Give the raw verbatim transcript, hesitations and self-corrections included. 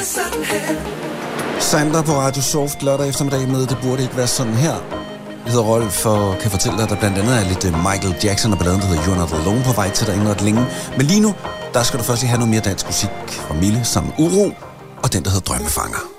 sådan her. Sander på Radio Soft lørdag eftermiddag med Det burde ikke være sådan her. Jeg hedder Rolf og kan fortælle dig, at der blandt andet er lidt Michael Jackson og balladen, der hedder You're Not Alone på vej til dig inden ret længe. Men lige nu, der skal du først lige have noget mere dansk musik fra Mille sammen Uro og den, der hedder Drømmefanger.